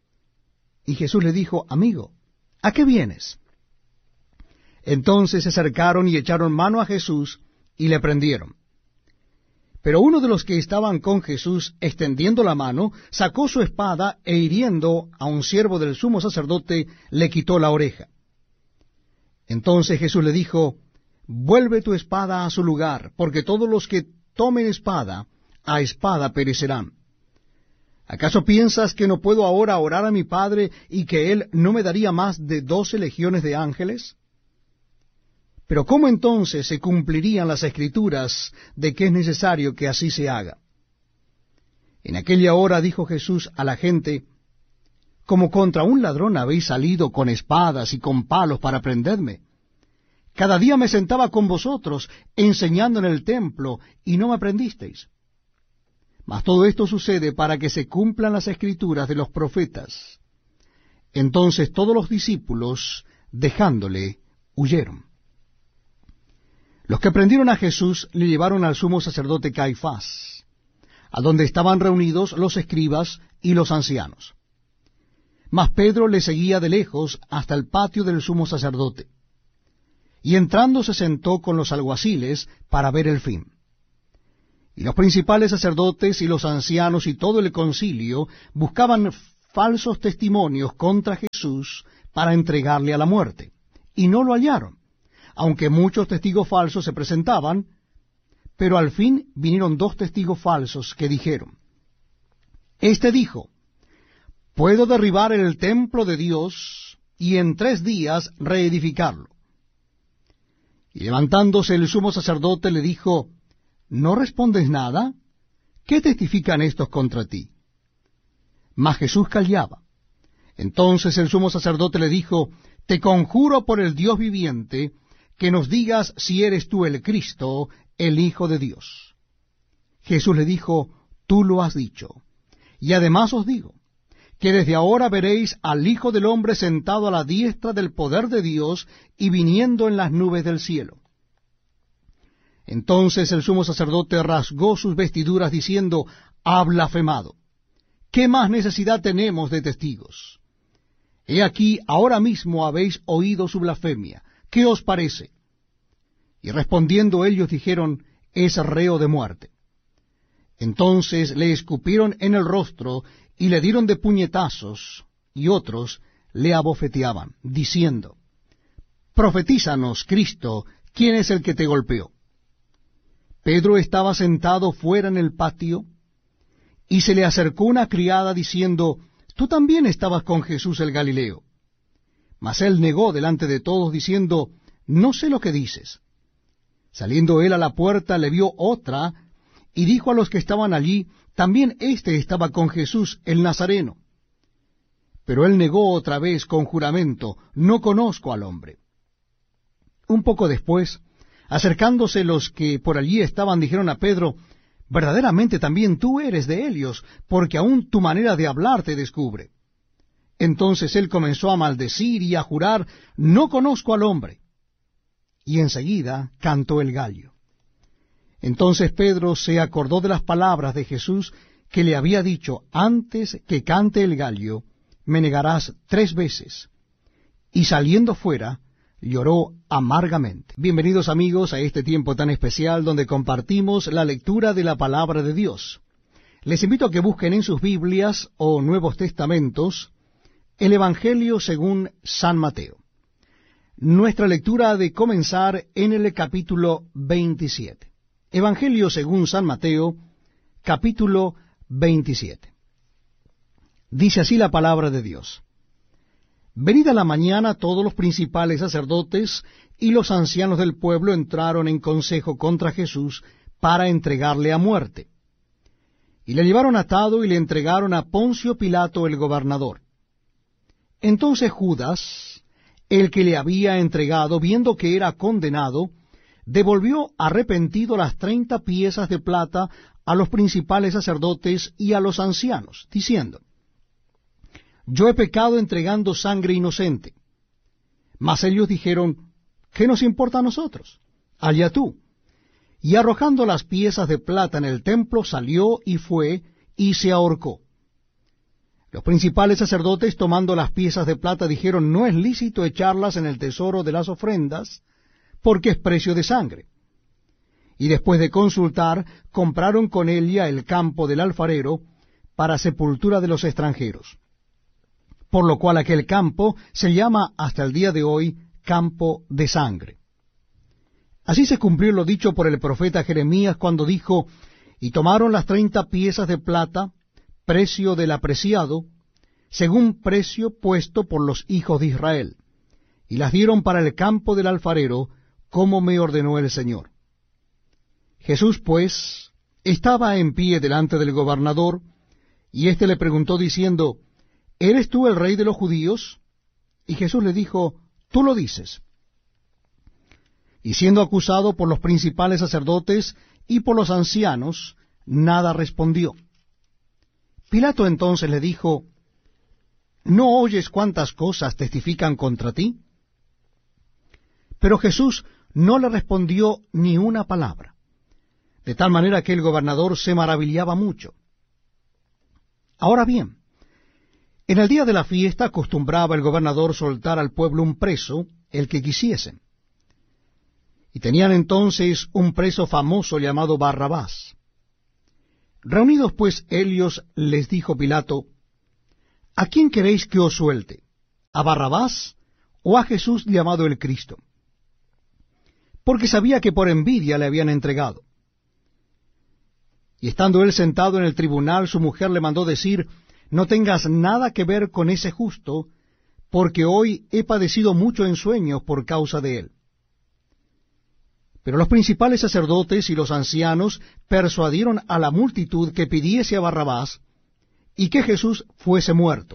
Y Jesús le dijo, amigo, ¿a qué vienes? Entonces se acercaron y echaron mano a Jesús y le prendieron. Pero uno de los que estaban con Jesús, extendiendo la mano, sacó su espada e hiriendo a un siervo del sumo sacerdote, le quitó la oreja. Entonces Jesús le dijo, vuelve tu espada a su lugar, porque todos los que tomen espada, a espada perecerán. ¿Acaso piensas que no puedo ahora orar a mi Padre y que Él no me daría más de 12 legiones de ángeles? Pero ¿cómo entonces se cumplirían las Escrituras de que es necesario que así se haga? En aquella hora dijo Jesús a la gente, como contra un ladrón habéis salido con espadas y con palos para prenderme. Cada día me sentaba con vosotros, enseñando en el templo, y no me prendisteis. Mas todo esto sucede para que se cumplan las Escrituras de los profetas. Entonces todos los discípulos, dejándole, huyeron. Los que prendieron a Jesús le llevaron al sumo sacerdote Caifás, a donde estaban reunidos los escribas y los ancianos. mas Pedro le seguía de lejos hasta el patio del sumo sacerdote. Y entrando se sentó con los alguaciles para ver el fin. Y los principales sacerdotes y los ancianos y todo el concilio buscaban falsos testimonios contra Jesús para entregarle a la muerte, y no lo hallaron, aunque muchos testigos falsos se presentaban. Pero al fin vinieron 2 testigos falsos que dijeron: Este dijo, puedo derribar el templo de Dios y en 3 días reedificarlo. Y levantándose el sumo sacerdote le dijo: ¿No respondes nada? ¿Qué testifican estos contra ti? Mas Jesús callaba. Entonces el sumo sacerdote le dijo: Te conjuro por el Dios viviente, que nos digas si eres tú el Cristo, el Hijo de Dios. Jesús le dijo: Tú lo has dicho. Y además os digo, que desde ahora veréis al Hijo del Hombre sentado a la diestra del poder de Dios y viniendo en las nubes del cielo. Entonces el sumo sacerdote rasgó sus vestiduras diciendo: Ha blasfemado. ¿Qué más necesidad tenemos de testigos? He aquí, ahora mismo habéis oído su blasfemia. ¿Qué os parece? Y respondiendo ellos dijeron: Es reo de muerte. Entonces le escupieron en el rostro y le dieron de puñetazos, y otros le abofeteaban, diciendo: Profetízanos, Cristo, ¿quién es el que te golpeó? Pedro estaba sentado fuera en el patio, y se le acercó una criada diciendo: Tú también estabas con Jesús el Galileo. Mas él negó delante de todos, diciendo: No sé lo que dices. Saliendo él a la puerta, le vio otra, y dijo a los que estaban allí: También éste estaba con Jesús el Nazareno. Pero él negó otra vez con juramento: No conozco al hombre. Un poco después, acercándose los que por allí estaban, dijeron a Pedro: Verdaderamente también tú eres de ellos, porque aún tu manera de hablar te descubre. Entonces él comenzó a maldecir y a jurar: No conozco al hombre. Y enseguida cantó el gallo. Entonces Pedro se acordó de las palabras de Jesús que le había dicho: Antes que cante el gallo, me negarás 3 veces. Y saliendo fuera, lloró amargamente. Bienvenidos amigos a este tiempo tan especial donde compartimos la lectura de la palabra de Dios. Les invito a que busquen en sus Biblias o Nuevos Testamentos el Evangelio según San Mateo. Nuestra lectura ha de comenzar en el capítulo 27. Evangelio según San Mateo, capítulo 27. Dice así la palabra de Dios: Venida la mañana, todos los principales sacerdotes y los ancianos del pueblo entraron en consejo contra Jesús para entregarle a muerte. Y le llevaron atado y le entregaron a Poncio Pilato el gobernador. Entonces Judas, el que le había entregado, viendo que era condenado, devolvió arrepentido las 30 piezas de plata a los principales sacerdotes y a los ancianos, diciendo: Yo he pecado entregando sangre inocente. Mas ellos dijeron: ¿Qué nos importa a nosotros? Allá tú. Y arrojando las piezas de plata en el templo, salió y fue, y se ahorcó. Los principales sacerdotes, tomando las piezas de plata, dijeron: No es lícito echarlas en el tesoro de las ofrendas, porque es precio de sangre. Y después de consultar, compraron con ella el campo del alfarero para sepultura de los extranjeros. Por lo cual aquel campo se llama hasta el día de hoy campo de sangre. Así se cumplió lo dicho por el profeta Jeremías cuando dijo: Y tomaron las 30 piezas de plata, precio del apreciado, según precio puesto por los hijos de Israel, y las dieron para el campo del alfarero, como me ordenó el Señor. Jesús, pues, estaba en pie delante del gobernador, y éste le preguntó diciendo: ¿Eres tú el rey de los judíos? Y Jesús le dijo: Tú lo dices. Y siendo acusado por los principales sacerdotes y por los ancianos, nada respondió. Pilato entonces le dijo: ¿No oyes cuántas cosas testifican contra ti? Pero Jesús no le respondió ni una palabra, de tal manera que el gobernador se maravillaba mucho. Ahora bien, En el día de la fiesta acostumbraba el gobernador soltar al pueblo un preso, el que quisiesen. Y tenían entonces un preso famoso llamado Barrabás. Reunidos pues ellos, les dijo Pilato: ¿A quién queréis que os suelte? ¿A Barrabás o a Jesús llamado el Cristo? Porque sabía que por envidia le habían entregado. Y estando él sentado en el tribunal, su mujer le mandó decir: No tengas nada que ver con ese justo, porque hoy he padecido mucho en sueños por causa de él. Pero los principales sacerdotes y los ancianos persuadieron a la multitud que pidiese a Barrabás y que Jesús fuese muerto.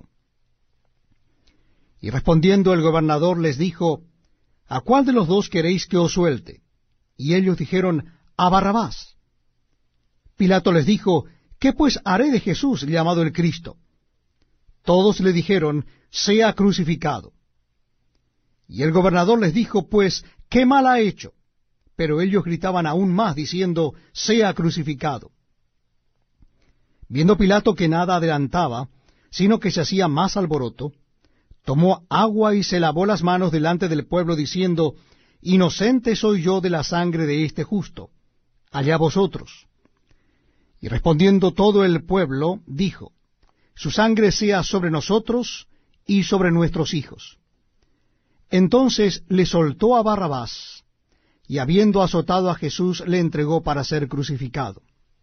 Y respondiendo el gobernador les dijo: ¿A cuál de los dos queréis que os suelte? Y ellos dijeron: A Barrabás. Pilato les dijo: ¿Qué pues haré de Jesús llamado el Cristo? Todos le dijeron: Sea crucificado. Y el gobernador les dijo: Pues, ¿qué mal ha hecho? Pero ellos gritaban aún más, diciendo: Sea crucificado. Viendo Pilato que nada adelantaba, sino que se hacía más alboroto, tomó agua y se lavó las manos delante del pueblo, diciendo: Inocente soy yo de la sangre de este justo, allá vosotros. Y respondiendo todo el pueblo, dijo: Su sangre sea sobre nosotros y sobre nuestros hijos. Entonces le soltó a Barrabás, y habiendo azotado a Jesús, le entregó para ser crucificado.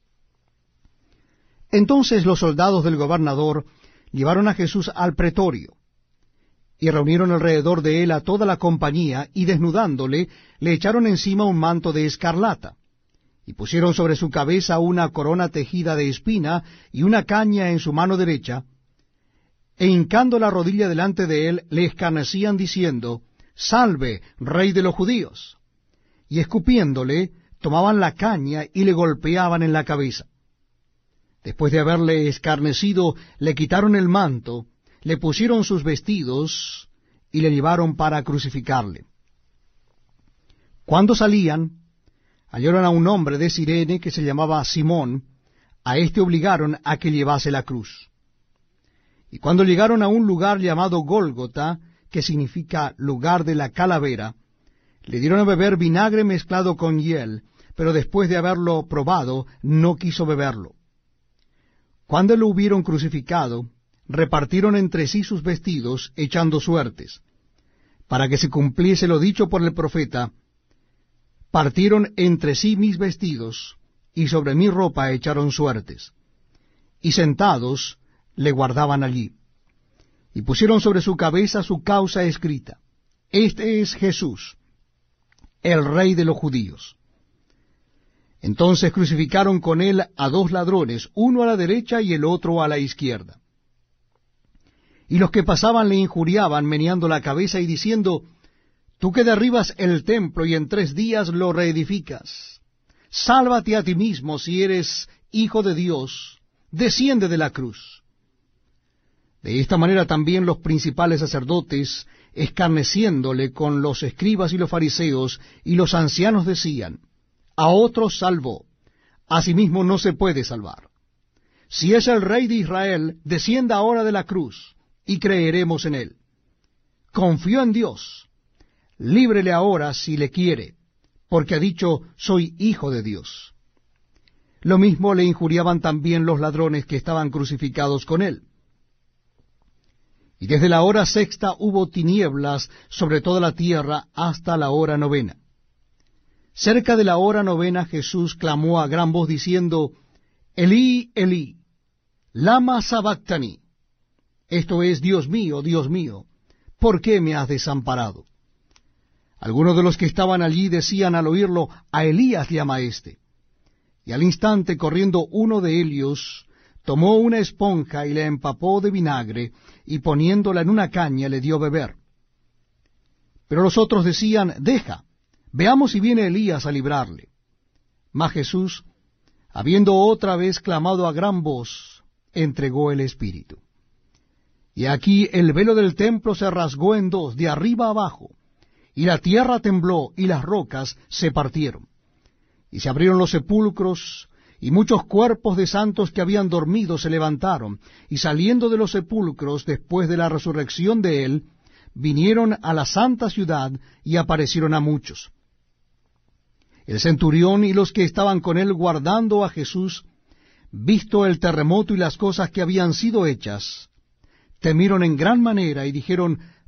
Entonces los soldados del gobernador llevaron a Jesús al pretorio, y reunieron alrededor de él a toda la compañía, y desnudándole, le echaron encima un manto de escarlata, y pusieron sobre su cabeza una corona tejida de espina, y una caña en su mano derecha, e hincando la rodilla delante de él, le escarnecían diciendo: Salve, Rey de los judíos. Y escupiéndole, tomaban la caña y le golpeaban en la cabeza. Después de haberle escarnecido, le quitaron el manto, le pusieron sus vestidos y le llevaron para crucificarle. Cuando salían, hallaron a un hombre de Cirene que se llamaba Simón. A éste obligaron a que llevase la cruz. Y cuando llegaron a un lugar llamado Gólgota, que significa lugar de la calavera, le dieron a beber vinagre mezclado con hiel, pero después de haberlo probado, no quiso beberlo. Cuando lo hubieron crucificado, repartieron entre sí sus vestidos, echando suertes. Para que se cumpliese lo dicho por el profeta: Partieron entre sí mis vestidos, y sobre mi ropa echaron suertes. Y sentados le guardaban allí. Y pusieron sobre su cabeza su causa escrita: Este es Jesús, el Rey de los judíos. Entonces crucificaron con él a dos ladrones, uno a la derecha y el otro a la izquierda. Y los que pasaban le injuriaban, meneando la cabeza y diciendo: Tú que derribas el templo y en 3 días lo reedificas, sálvate a ti mismo si eres hijo de Dios, desciende de la cruz. De esta manera también los principales sacerdotes, escarneciéndole con los escribas y los fariseos y los ancianos, decían: A otros salvó, a sí mismo no se puede salvar. Si es el Rey de Israel, descienda ahora de la cruz, y creeremos en él. Confió en Dios, líbrele ahora si le quiere, porque ha dicho: Soy hijo de Dios. Lo mismo le injuriaban también los ladrones que estaban crucificados con él. Y desde la hora 6ª hubo tinieblas sobre toda la tierra hasta la hora 9ª. Cerca de la hora 9ª Jesús clamó a gran voz diciendo: Elí, Elí, lama sabactani. Esto es: Dios mío, ¿por qué me has desamparado? Algunos de los que estaban allí decían al oírlo: A Elías llama éste. Y al instante, corriendo uno de ellos, tomó una esponja y la empapó de vinagre, y poniéndola en una caña le dio beber. Pero los otros decían: Deja, veamos si viene Elías a librarle. Mas Jesús, habiendo otra vez clamado a gran voz, entregó el Espíritu. Y aquí el velo del templo se rasgó en dos, de arriba abajo, y la tierra tembló, y las rocas se partieron. Y se abrieron los sepulcros, Y muchos cuerpos de santos que habían dormido se levantaron, y saliendo de los sepulcros después de la resurrección de él, vinieron a la santa ciudad y aparecieron a muchos. El centurión y los que estaban con él guardando a Jesús, visto el terremoto y las cosas que habían sido hechas, temieron en gran manera y dijeron: